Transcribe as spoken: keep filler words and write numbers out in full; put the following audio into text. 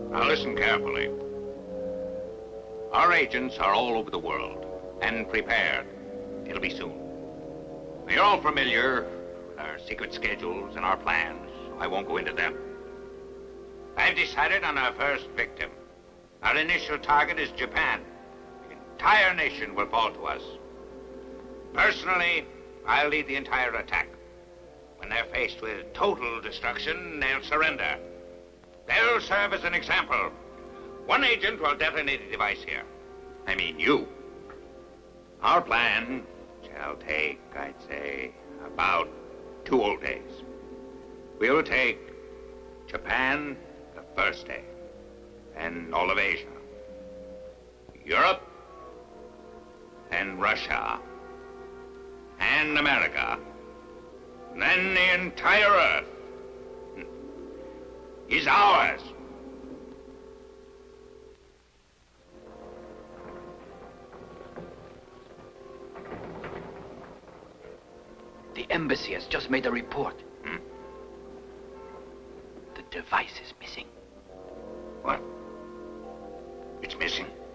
Now listen carefully. Our agents are all over the world and prepared. It'll be soon. Now, you're all familiar with our secret schedules and our plans. I won't go into them. I've decided on our first victim. Our initial target is Japan. The entire nation will fall to us. Personally, I'll lead the entire attack. When they're faced with total destruction, they'll surrender. They'll serve as an example. One agent will detonate a device here. I mean you. Our plan shall take, I'd say, about two whole days. We'll take Japan the first day, and all of Asia, Europe, and Russia, and America, and then the entire Earth is ours. The embassy has just made a report. Hmm? The device is missing. What? It's missing?